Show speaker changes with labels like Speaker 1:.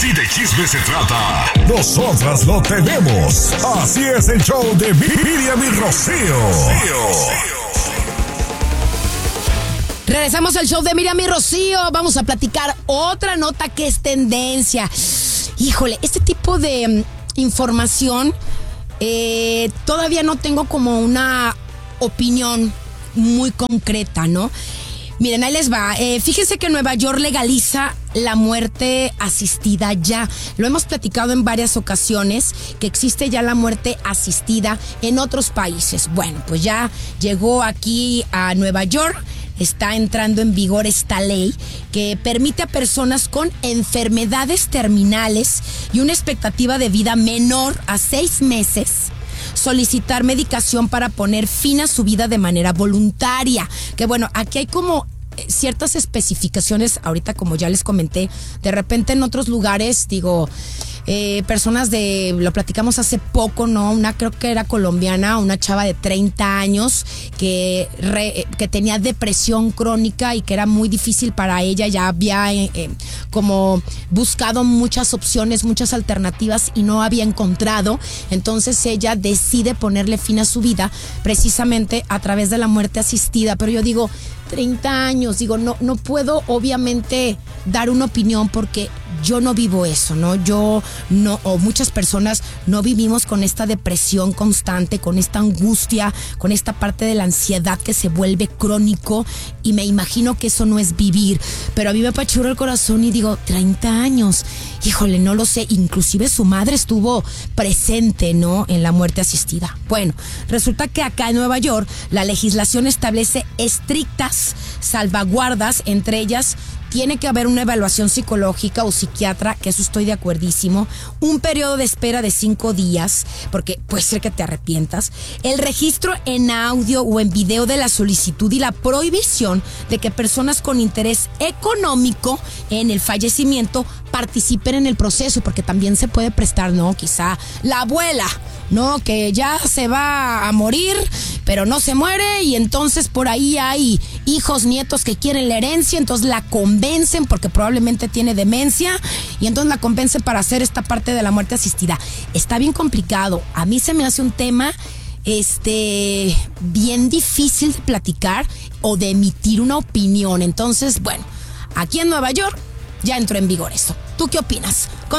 Speaker 1: Si de chisme se trata, nosotras lo tenemos. Así es el show de Miriam y Rocío.
Speaker 2: Regresamos al show de Miriam y Rocío. Vamos a platicar otra nota que es tendencia. Híjole, este tipo de información todavía no tengo como una opinión muy concreta, ¿no? Miren, ahí les va. Fíjense que Nueva York legaliza la muerte asistida ya. Lo hemos platicado en varias ocasiones, que existe ya la muerte asistida en otros países. Bueno, pues ya llegó aquí a Nueva York. Está entrando en vigor esta ley que permite a personas con enfermedades terminales y una expectativa de vida menor a 6 meses solicitar medicación para poner fin a su vida de manera voluntaria. Que bueno, aquí hay como ciertas especificaciones, ahorita como ya les comenté, de repente en otros lugares, digo, personas lo platicamos hace poco, ¿no? Una creo que era colombiana, una chava de 30 años que tenía depresión crónica y que era muy difícil para ella, ya había como buscado muchas opciones, muchas alternativas y no había encontrado, entonces ella decide ponerle fin a su vida precisamente a través de la muerte asistida, pero yo digo, 30 años, digo, no puedo obviamente dar una opinión porque yo no vivo eso, ¿no? Yo no, o muchas personas no vivimos con esta depresión constante, con esta angustia, con esta parte de la ansiedad que se vuelve crónico y me imagino que eso no es vivir, pero a mí me apachurra el corazón y digo, 30 años, híjole, no lo sé, inclusive su madre estuvo presente, ¿no? En la muerte asistida. Bueno, resulta que acá en Nueva York la legislación establece estrictas salvaguardas, entre ellas tiene que haber una evaluación psicológica o psiquiatra, que eso estoy de acuerdísimo, un periodo de espera de 5 días, porque puede ser que te arrepientas, el registro en audio o en video de la solicitud y la prohibición de que personas con interés económico en el fallecimiento participen en el proceso, porque también se puede prestar, ¿no? Quizá la abuela, ¿no? Que ya se va a morir, pero no se muere y entonces por ahí hay hijos, nietos que quieren la herencia, entonces la convencen porque probablemente tiene demencia y entonces la convencen para hacer esta parte de la muerte asistida. Está bien complicado. A mí se me hace un tema bien difícil de platicar o de emitir una opinión. Entonces, bueno, aquí en Nueva York ya entró en vigor esto. ¿Tú qué opinas?